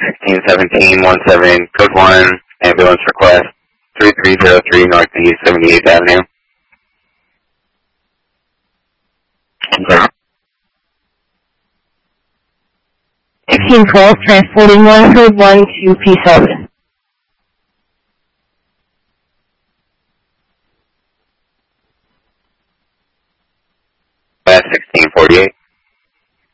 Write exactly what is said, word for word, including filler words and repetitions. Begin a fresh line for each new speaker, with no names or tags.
sixteen seventeen one seven, code one, ambulance request, three three zero three Northeast seventy-eighth Avenue. Okay.
sixteen twelve, transporting one, code one to P seven.